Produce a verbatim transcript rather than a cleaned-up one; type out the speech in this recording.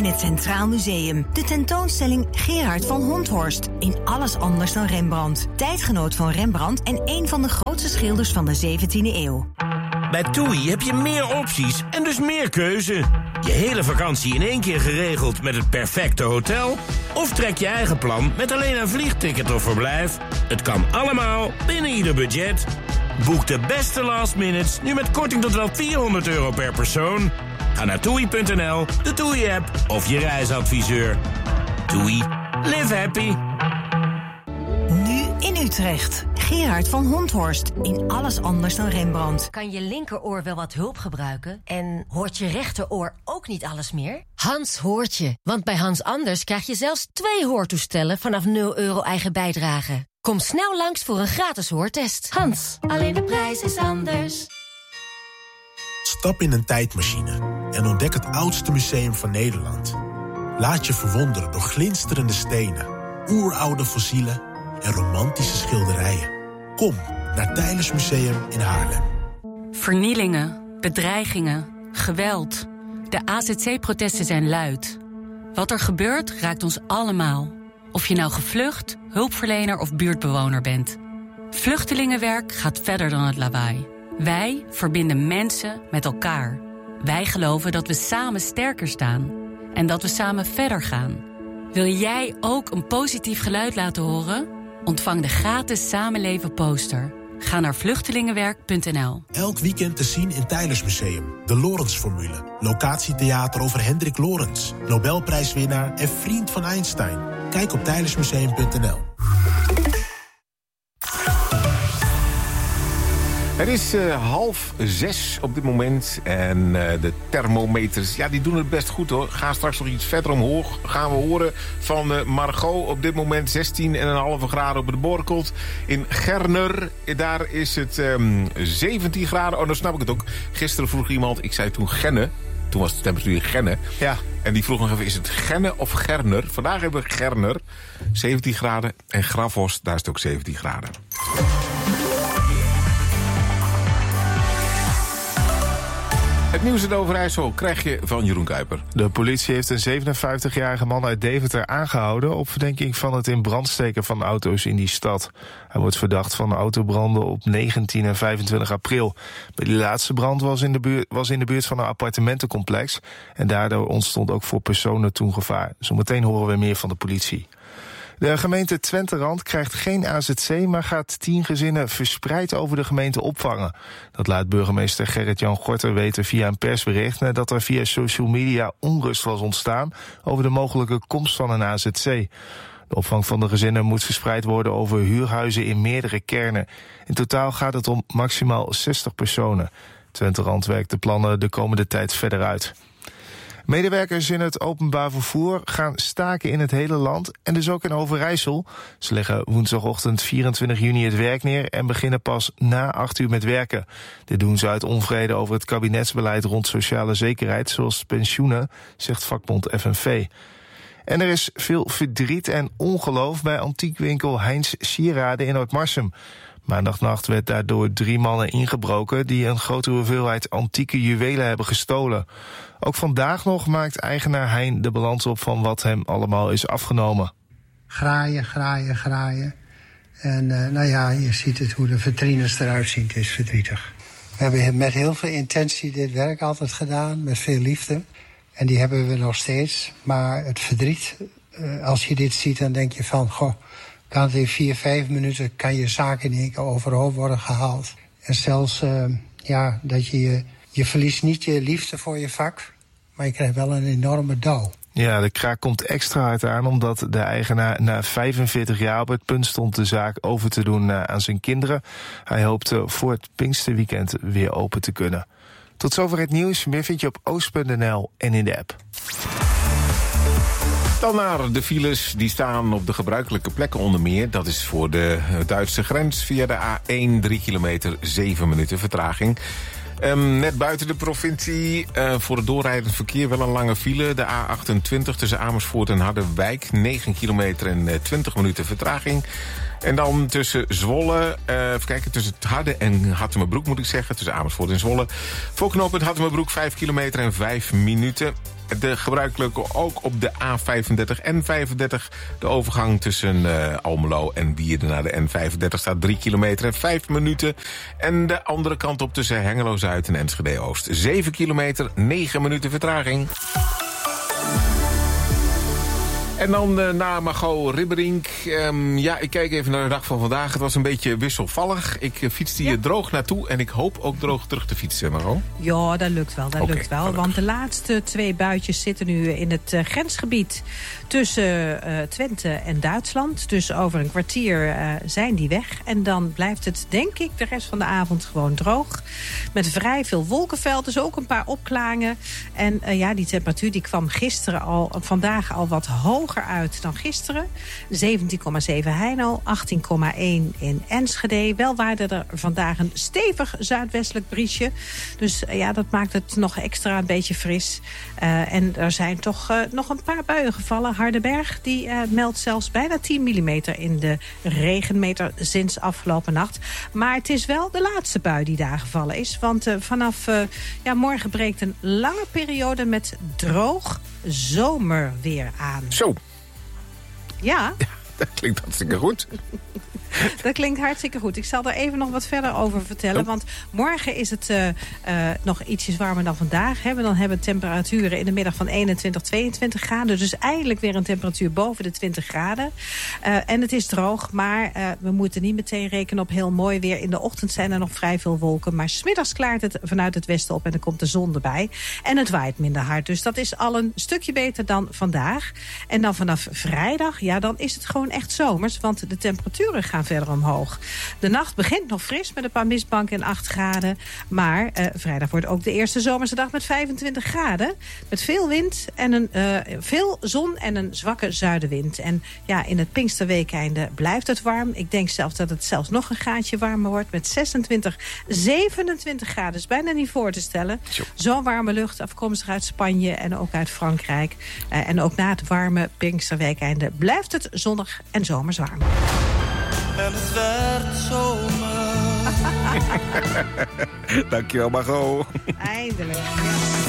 in het Centraal Museum. De tentoonstelling Gerard van Honthorst. In alles anders dan Rembrandt. Tijdgenoot van Rembrandt en een van de grootste schilders van de zeventiende eeuw. Bij TUI heb je meer opties en dus meer keuze. Je hele vakantie in één keer geregeld met het perfecte hotel? Of trek je eigen plan met alleen een vliegticket of verblijf? Het kan allemaal binnen ieder budget. Boek de beste last minutes nu met korting tot wel vierhonderd euro per persoon. Ga naar toei punt n l, de TUI-app of je reisadviseur. TUI. Live happy. Nu in Utrecht. Gerard van Honthorst. In alles anders dan Rembrandt. Kan je linkeroor wel wat hulp gebruiken? En hoort je rechteroor ook niet alles meer? Hans hoort je. Want bij Hans Anders krijg je zelfs twee hoortoestellen vanaf nul euro eigen bijdrage. Kom snel langs voor een gratis hoortest. Hans, alleen de prijs is anders. Stap in een tijdmachine en ontdek het oudste museum van Nederland. Laat je verwonderen door glinsterende stenen, oeroude fossielen en romantische schilderijen. Kom naar Teylers Museum in Haarlem. Vernielingen, bedreigingen, geweld. De A Z C-protesten zijn luid. Wat er gebeurt raakt ons allemaal. Of je nou gevlucht, hulpverlener of buurtbewoner bent. Vluchtelingenwerk gaat verder dan het lawaai. Wij verbinden mensen met elkaar. Wij geloven dat we samen sterker staan. En dat we samen verder gaan. Wil jij ook een positief geluid laten horen? Ontvang de gratis Samenleven poster. Ga naar vluchtelingenwerk punt n l. Elk weekend te zien in Teylers Museum. De Lorentz-formule. Locatietheater over Hendrik Lorentz. Nobelprijswinnaar en vriend van Einstein. Kijk op tijlersmuseum punt n l. Het is uh, half zes op dit moment en uh, de thermometers, ja, die doen het best goed hoor. Gaan straks nog iets verder omhoog. Gaan we horen van uh, Margot. Op dit moment zestien komma vijf graden op de Borkelt. In Gerner, daar is het um, zeventien graden. Oh, dan snap ik het ook. Gisteren vroeg iemand, ik zei toen Genne. Toen was de temperatuur Genne. Ja. En die vroeg nog even, is het Genne of Gerner? Vandaag hebben we Gerner, zeventien graden. En Grafhorst, daar is het ook zeventien graden. Het nieuws in Overijssel krijg je van Jeroen Kuiper. De politie heeft een zevenenvijftigjarige man uit Deventer aangehouden op verdenking van het in brand steken van auto's in die stad. Hij wordt verdacht van autobranden op negentien en vijfentwintig april. Bij die laatste brand was in de buurt, was in de buurt van een appartementencomplex en daardoor ontstond ook voor personen toen gevaar. Zometeen horen we meer van de politie. De gemeente Twenterand krijgt geen A Z C, maar gaat tien gezinnen verspreid over de gemeente opvangen. Dat laat burgemeester Gerrit-Jan Gorter weten via een persbericht nadat er via social media onrust was ontstaan over de mogelijke komst van een A Z C. De opvang van de gezinnen moet verspreid worden over huurhuizen in meerdere kernen. In totaal gaat het om maximaal zestig personen. Twenterand werkt de plannen de komende tijd verder uit. Medewerkers in het openbaar vervoer gaan staken in het hele land en dus ook in Overijssel. Ze leggen woensdagochtend vierentwintig juni het werk neer en beginnen pas na acht uur met werken. Dit doen ze uit onvrede over het kabinetsbeleid rond sociale zekerheid, zoals pensioenen, zegt vakbond F N V. En er is veel verdriet en ongeloof bij antiekwinkel Heinz Sieraden in Oudmarsum. Maandagnacht werd daardoor drie mannen ingebroken die een grote hoeveelheid antieke juwelen hebben gestolen. Ook vandaag nog maakt eigenaar Hein de balans op van wat hem allemaal is afgenomen. Graaien, graaien, graaien. En uh, nou ja, je ziet het hoe de vitrines eruit zien. Het is verdrietig. We hebben met heel veel intentie dit werk altijd gedaan, met veel liefde. En die hebben we nog steeds. Maar het verdriet, uh, als je dit ziet, dan denk je van, goh, kan het in vier, vijf minuten kan je zaak in één keer overhoop worden gehaald. En zelfs, uh, ja, dat je, je, je verliest niet je liefde voor je vak, maar je krijgt wel een enorme dauw. Ja, de kraak komt extra hard aan omdat de eigenaar na vijfenveertig jaar op het punt stond de zaak over te doen uh, aan zijn kinderen. Hij hoopte voor het Pinksterweekend weer open te kunnen. Tot zover het nieuws. Meer vind je op oost punt n l en in de app. Dan naar de files, die staan op de gebruikelijke plekken onder meer. Dat is voor de Duitse grens via de A één, drie kilometer, zeven minuten vertraging. Um, net buiten de provincie, uh, voor het doorrijdend verkeer wel een lange file. De A achtentwintig tussen Amersfoort en Harderwijk, negen kilometer en uh, twintig minuten vertraging. En dan tussen Zwolle, uh, even kijken, tussen het Harde en Hattemerbroek moet ik zeggen. Tussen Amersfoort en Zwolle. Voor knooppunt Hattemerbroek vijf kilometer en vijf minuten. de gebruikelijke ook op de A vijfendertig en vijfendertig. De overgang tussen uh, Almelo en Wierden naar de N vijfendertig staat drie kilometer en vijf minuten. En de andere kant op tussen Hengelo-Zuid en Enschede-Oost. zeven kilometer, negen minuten vertraging. En dan uh, naar Margot Ribberink. Um, ja, ik kijk even naar de dag van vandaag. Het was een beetje wisselvallig. Ik uh, fietste hier ja. droog naartoe en ik hoop ook droog terug te fietsen, Margot. Ja, dat lukt wel. Dat okay, lukt wel. Gelukkig. Want de laatste twee buitjes zitten nu in het uh, grensgebied tussen uh, Twente en Duitsland. Dus over een kwartier uh, zijn die weg. En dan blijft het, denk ik, de rest van de avond gewoon droog. Met vrij veel wolkenveld, dus ook een paar opklaringen. En uh, ja, die temperatuur die kwam gisteren al, vandaag al wat hoger uit dan gisteren. zeventien komma zeven Heino, achttien komma één in Enschede. Wel waarde er vandaag een stevig zuidwestelijk briesje. Dus uh, ja, dat maakt het nog extra een beetje fris. Uh, en er zijn toch uh, nog een paar buien gevallen. Hardenberg die uh, meldt zelfs bijna tien millimeter in de regenmeter sinds afgelopen nacht. Maar het is wel de laatste bui die daar gevallen is. Want uh, vanaf uh, ja, morgen breekt een lange periode met droog zomerweer aan. Zo. Ja. Ja, dat klinkt hartstikke goed. Dat klinkt hartstikke goed. Ik zal er even nog wat verder over vertellen. Oh. Want morgen is het uh, uh, nog ietsjes warmer dan vandaag. Hè. Dan hebben we temperaturen in de middag van eenentwintig, tweeëntwintig graden. Dus eindelijk weer een temperatuur boven de twintig graden. Uh, en het is droog, maar uh, we moeten niet meteen rekenen op heel mooi weer. In de ochtend zijn er nog vrij veel wolken. Maar 's middags klaart het vanuit het westen op en er komt de zon erbij. En het waait minder hard. Dus dat is al een stukje beter dan vandaag. En dan vanaf vrijdag, ja, dan is het gewoon echt zomers. Want de temperaturen gaan verder omhoog. De nacht begint nog fris met een paar mistbanken en acht graden. Maar uh, vrijdag wordt ook de eerste zomerse dag met vijfentwintig graden. Met veel wind en een, uh, veel zon en een zwakke zuidenwind. En ja, in het Pinksterweekeinde blijft het warm. Ik denk zelfs dat het zelfs nog een graadje warmer wordt. Met zesentwintig, zevenentwintig graden. Is bijna niet voor te stellen. Zo'n warme lucht afkomstig uit Spanje en ook uit Frankrijk. Uh, en ook na het warme Pinksterweekeinde blijft het zonnig en zomers warm. En het werd zomer. Dankjewel, Margot. Eindelijk.